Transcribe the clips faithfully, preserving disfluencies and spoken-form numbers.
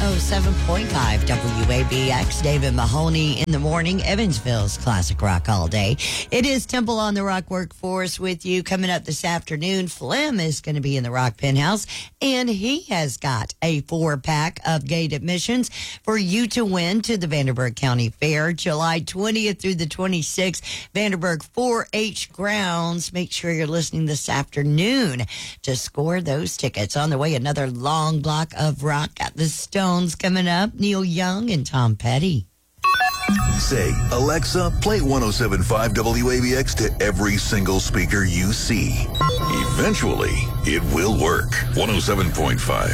oh seven point five W A B X. David Mahoney in the morning, Evansville's classic rock all day. It is Temple on the Rock Workforce with you. Coming up this afternoon, Flem is going to be in the Rock Penthouse, and he has got a four-pack of gate admissions for you to win to the Vanderburgh County Fair, July twentieth through the twenty-sixth, Vanderburgh four H grounds. Make sure you're listening this afternoon to score those tickets. On the way, another long block of rock. Got the Stones coming up, Neil Young and Tom Petty. Say, Alexa, play one oh seven point five W A B X to every single speaker you see. Eventually, it will work. one oh seven point five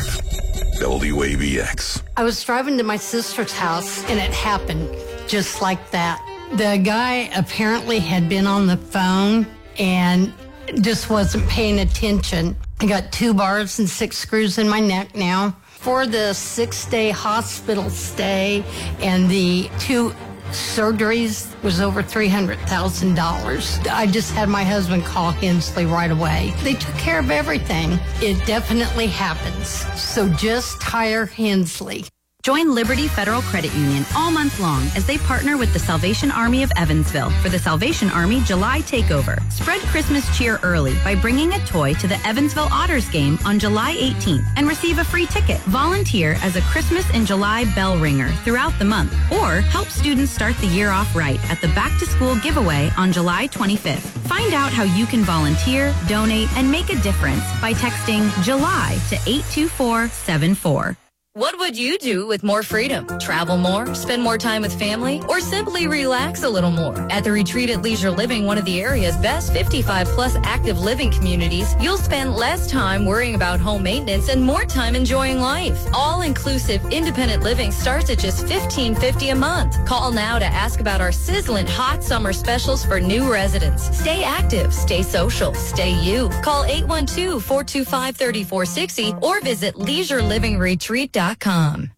W A B X. I was driving to my sister's house, and it happened just like that. The guy apparently had been on the phone and just wasn't paying attention. I got two bars and six screws in my neck now. For the six-day hospital stay and the two surgeries was over three hundred thousand dollars. I just had my husband call Hensley right away. They took care of everything. It definitely happens. So just hire Hensley. Join Liberty Federal Credit Union all month long as they partner with the Salvation Army of Evansville for the Salvation Army July Takeover. Spread Christmas cheer early by bringing a toy to the Evansville Otters game on July eighteenth and receive a free ticket. Volunteer as a Christmas in July bell ringer throughout the month, or help students start the year off right at the Back to School giveaway on July twenty-fifth. Find out how you can volunteer, donate, and make a difference by texting July to eight two four seven four. What would you do with more freedom? Travel more, spend more time with family, or simply relax a little more? At the Retreat at Leisure Living, one of the area's best fifty-five plus active living communities, you'll spend less time worrying about home maintenance and more time enjoying life. All-inclusive independent living starts at just fifteen fifty a month. Call now to ask about our sizzling hot summer specials for new residents. Stay active, stay social, stay you. Call eight one two, four two five, three four six zero or visit leisure living retreat dot com.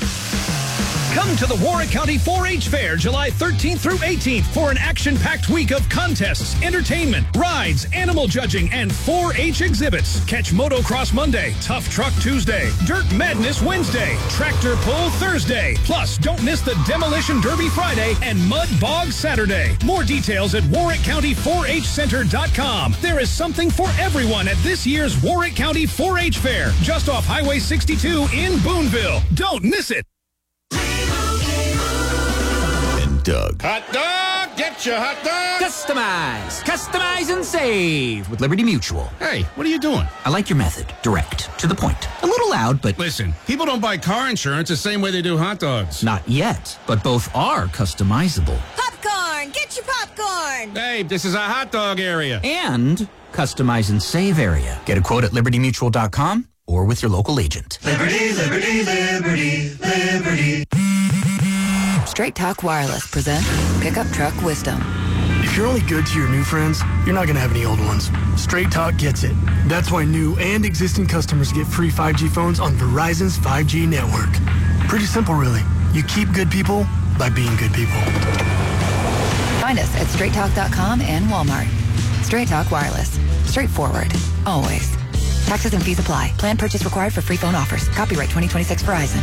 Come to the Warwick County four H Fair July thirteenth through eighteenth for an action-packed week of contests, entertainment, rides, animal judging, and four H exhibits. Catch Motocross Monday, Tough Truck Tuesday, Dirt Madness Wednesday, Tractor Pull Thursday. Plus, don't miss the Demolition Derby Friday and Mud Bog Saturday. More details at warwick county four h center dot com. There is something for everyone at this year's Warwick County four H Fair, just off Highway sixty-two in Boonville. Don't miss it. Doug. Hot dog! Get your hot dog! Customize! Customize and save with Liberty Mutual. Hey, what are you doing? I like your method. Direct. To the point. A little loud, but... Listen, people don't buy car insurance the same way they do hot dogs. Not yet, but both are customizable. Popcorn! Get your popcorn! Hey, this is a hot dog area. And customize and save area. Get a quote at liberty mutual dot com or with your local agent. Liberty, liberty, liberty, liberty. Straight Talk Wireless presents Pickup Truck Wisdom. If you're only good to your new friends, you're not going to have any old ones. Straight Talk gets it. That's why new and existing customers get free five G phones on Verizon's five G network. Pretty simple, really. You keep good people by being good people. Find us at straight talk dot com and Walmart. Straight Talk Wireless. Straightforward. Always. Taxes and fees apply. Plan purchase required for free phone offers. Copyright twenty twenty-six Verizon.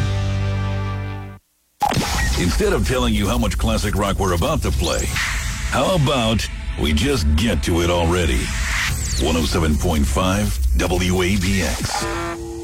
Instead of telling you how much classic rock we're about to play, how about we just get to it already? one oh seven point five W A B X.